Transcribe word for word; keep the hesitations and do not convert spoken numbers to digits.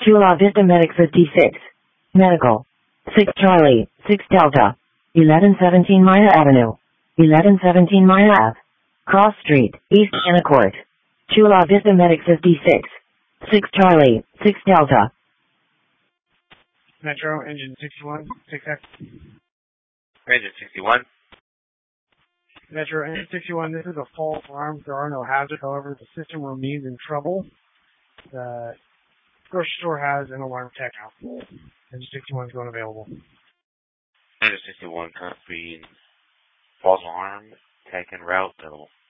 Chula Vista Medic fifty-six. Medical. six Charlie, six Delta. eleven seventeen Maya Avenue. eleven seventeen Maya Ave. Cross Street, East Anacourt. Chula Vista Medic fifty-six. six Charlie, six Delta. Metro, engine sixty-one, six X. Engine sixty-one. Metro, engine sixty-one, this is a false alarm. There are no hazards. However, the system remains in trouble. The grocery store has an alarm tech now. Engine sixty-one is going available. Engine sixty-one, current speed, false alarm, tech en route, available.